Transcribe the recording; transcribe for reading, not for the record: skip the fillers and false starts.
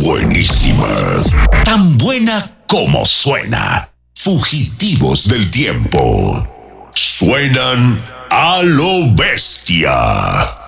buenísima. Tan buena como suena. Fugitivos del tiempo. Suenan a lo bestia.